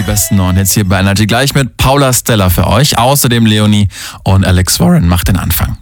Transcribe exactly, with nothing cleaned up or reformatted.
besten neuen Hits hier bei Energy. Gleich mit Paula Stella für euch. Außerdem Leonie und Alex Warren macht den Anfang.